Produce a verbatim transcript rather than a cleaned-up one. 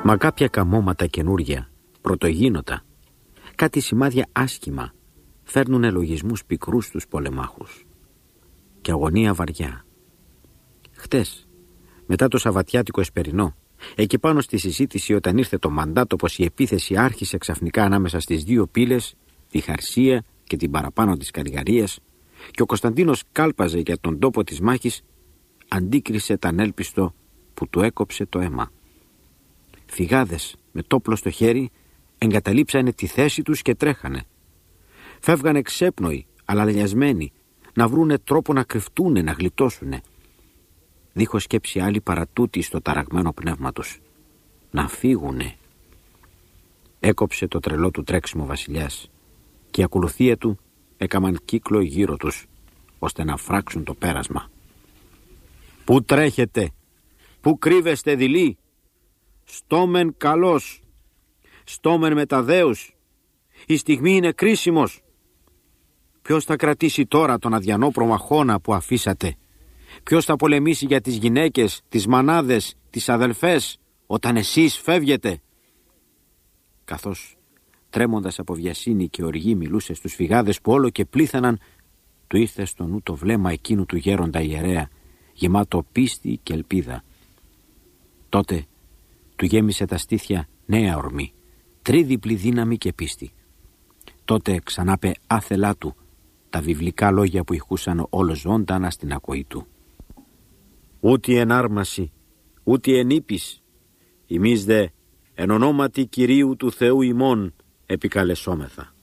Μα κάποια καμώματα καινούρια, πρωτογίνωτα, κάτι σημάδια άσχημα, φέρνουνε λογισμούς πικρούς στους πολεμάχους. Και αγωνία βαριά. Χτες, μετά το σαββατιάτικο εσπερινό, εκεί πάνω στη συζήτηση όταν ήρθε το μαντάτο πως η επίθεση άρχισε ξαφνικά ανάμεσα στις δύο πύλες, τη Χαρσία και την παραπάνω της Καλλιγαρίας, και ο Κωνσταντίνος κάλπαζε για τον τόπο της μάχης, αντίκρισε τ' ανέλπιστο που του έκοψε το αίμα. Φυγάδες με τόπλο στο χέρι εγκαταλείψανε τη θέση τους και τρέχανε. Φεύγανε ξέπνοοι, αλλά λιασμένοι, να βρούνε τρόπο να κρυφτούνε, να γλιτώσουνε. Δίχως σκέψη άλλη παρά τούτη στο ταραγμένο πνεύμα τους. Να φύγουνε. Έκοψε το τρελό του τρέξιμο ο βασιλιάς και η ακολουθία του έκαμαν κύκλο γύρω τους, ώστε να φράξουν το πέρασμα. «Πού τρέχετε, πού κρύβεστε δειλοί, στόμεν καλός, στόμεν με τα δέους, η στιγμή είναι κρίσιμος. Ποιος θα κρατήσει τώρα τον αδιανό προμαχώνα που αφήσατε, ποιος θα πολεμήσει για τις γυναίκες, τις μανάδες, τις αδελφές, όταν εσείς φεύγετε?» Καθώς τρέμοντας από βιασύνη και οργή μιλούσε στους φυγάδες που όλο και πλήθαναν, του ήρθε στο νου το βλέμμα εκείνου του γέροντα ιερέα, γεμάτο πίστη και ελπίδα. Τότε του γέμισε τα στήθια νέα ορμή, τρίδιπλη δύναμη και πίστη. Τότε ξανάπε άθελά του τα βιβλικά λόγια που ηχούσαν όλο ζωντανά στην ακοή του. «Ούτι εν άρμαση, ούτι εν ύπης, ημείς δε εν ονόματι Κυρίου του Θεού ημών επικαλεσόμεθα».